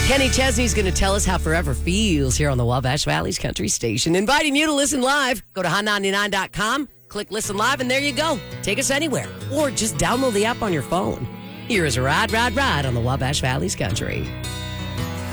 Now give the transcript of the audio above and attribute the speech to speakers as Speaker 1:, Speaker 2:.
Speaker 1: Kenny Chesney's going to tell us how forever feels here on the Wabash Valley's Country Station. Inviting you to listen live. Go to hot99.com, click listen live, and there you go. Take us anywhere. Or just download the app on your phone. Here is Ride, Ride, Ride on the Wabash Valley's Country.